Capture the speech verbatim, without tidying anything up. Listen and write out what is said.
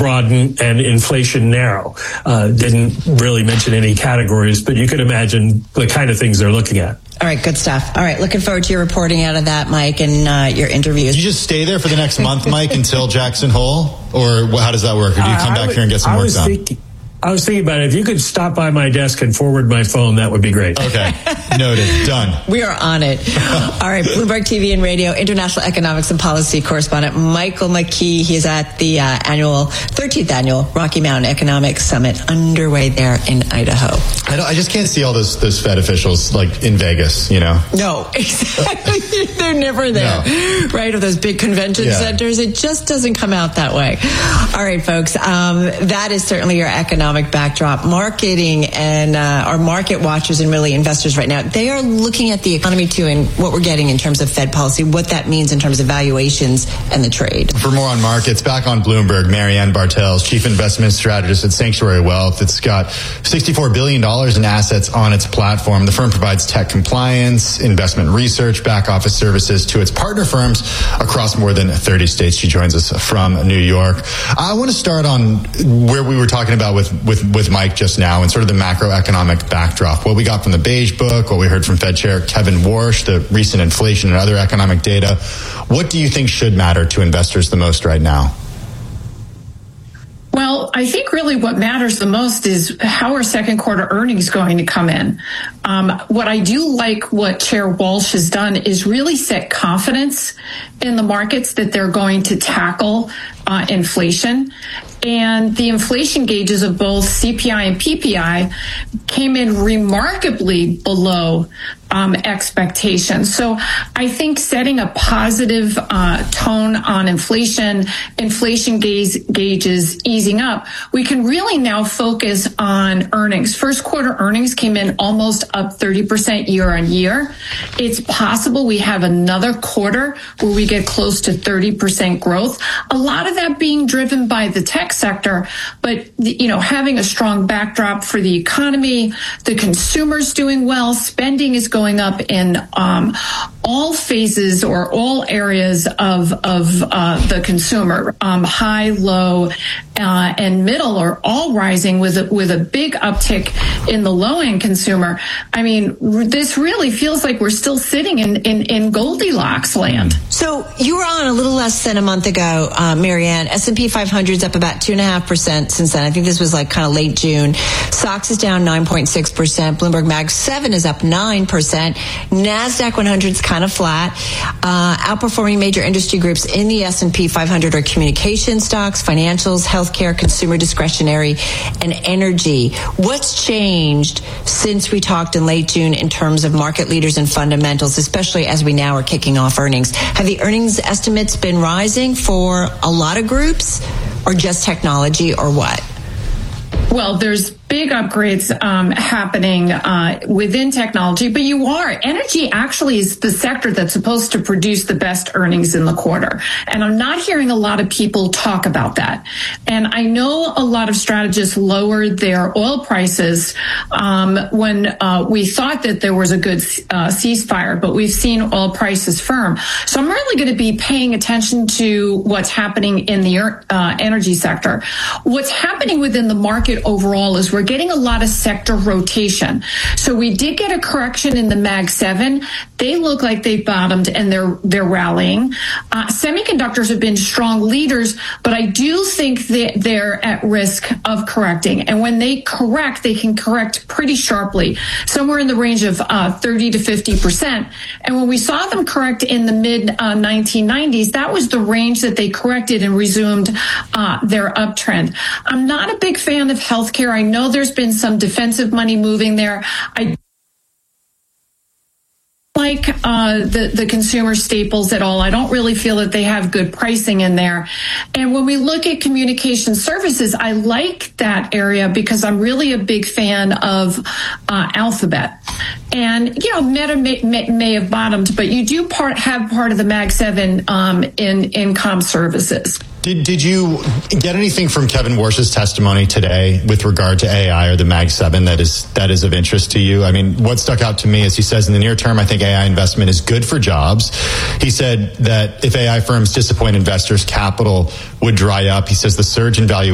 broaden and inflation narrow. Uh, didn't really mention any categories, but you could imagine the kind of things they're looking at. All right, good stuff. All right, looking forward to your reporting out of that, Mike, and uh, your interviews. Do you just stay there for the next month, Mike, until Jackson Hole? Or how does that work? Or do you come uh, back would, here and get some I work done? Thinking, I was thinking about it. If you could stop by my desk and forward my phone, that would be great. Okay. Noted. Done. We are on it. All right. Bloomberg T V and Radio, international economics and policy correspondent Michael McKee. He's at the uh, annual, thirteenth annual Rocky Mountain Economics Summit underway there in Idaho. I, don't, I just can't see all those those Fed officials like in Vegas, you know? No, exactly. They're never there, no. Right? Or those big convention yeah. centers. It just doesn't come out that way. All right, folks. Um, that is certainly your economic backdrop. Marketing and uh, our market watchers and really investors right now, they are looking at the economy too and what we're getting in terms of Fed policy, what that means in terms of valuations and the trade. For more on markets, back on Bloomberg, Marianne Bartels, Chief Investment Strategist at Sanctuary Wealth. It's got sixty-four billion dollars in assets on its platform. The firm provides tech compliance, investment research, back office services to its partner firms across more than thirty states. She joins us from New York. I want to start on where we were talking about with with, with Mike just now and sort of the macroeconomic backdrop. What we got from the Beige Book, what we heard from Fed Chair Kevin Warsh, the recent inflation and other economic data. What do you think should matter to investors the most right now? Well, I think really what matters the most is how are second quarter earnings going to come in. Um, what I do like what Chair Walsh has done is really set confidence in the markets that they're going to tackle uh, inflation. And the inflation gauges of both C P I and P P I came in remarkably below um, expectations. So I think setting a positive uh, tone on inflation, inflation gauge, gauges easing up, we can really now focus on earnings. First quarter earnings came in almost up thirty percent year on year. It's possible we have another quarter where we get close to thirty percent growth. A lot of that being driven by the tech sector, but you know, having a strong backdrop for the economy, the consumer's doing well, spending is going up in um, all phases or all areas of of uh, the consumer. Um, high, low, uh, and middle are all rising with a, with a big uptick in the low end consumer. I mean, this really feels like we're still sitting in in, in Goldilocks land. So you were on a little less than a month ago, uh, Marianne. S and P five hundred is up about two and a half percent since then. I think this was like kind of late June. S O X is down nine point six percent. Bloomberg Mag seven is up nine percent. NASDAQ one hundred is kind of flat. Uh, outperforming major industry groups in the S and P five hundred are communication stocks, financials, healthcare, consumer discretionary, and energy. What's changed since we talked in late June in terms of market leaders and fundamentals, especially as we now are kicking off earnings? Have the earnings estimates been rising for a lot of groups, or just technology, or what? Well, there's big upgrades um, happening uh, within technology, but you are. Energy actually is the sector that's supposed to produce the best earnings in the quarter. And I'm not hearing a lot of people talk about that. And I know a lot of strategists lowered their oil prices um, when uh, we thought that there was a good uh, ceasefire, but we've seen oil prices firm. So I'm really going to be paying attention to what's happening in the uh, energy sector. What's happening within the market overall is we're getting a lot of sector rotation. So we did get a correction in the Mag seven. They look like they've bottomed and they're they're rallying. Uh, semiconductors have been strong leaders, but I do think that they're at risk of correcting. And when they correct, they can correct pretty sharply, somewhere in the range of uh, thirty to fifty percent. And when we saw them correct in the mid uh, nineteen nineties, that was the range that they corrected and resumed uh, their uptrend. I'm not a big fan of healthcare. I know there's been some defensive money moving there. I like uh, the, the consumer staples at all. I don't really feel that they have good pricing in there. And when we look at communication services, I like that area because I'm really a big fan of uh, Alphabet. And, you know, Meta may, may, may have bottomed, but you do part have part of the Mag seven um, in, in comm services. Did did you get anything from Kevin Warsh's testimony today with regard to A I or the Mag seven that is that is of interest to you? I mean, what stuck out to me is he says in the near term, I think A I investment is good for jobs. He said that if A I firms disappoint investors, capital would dry up. He says the surge in value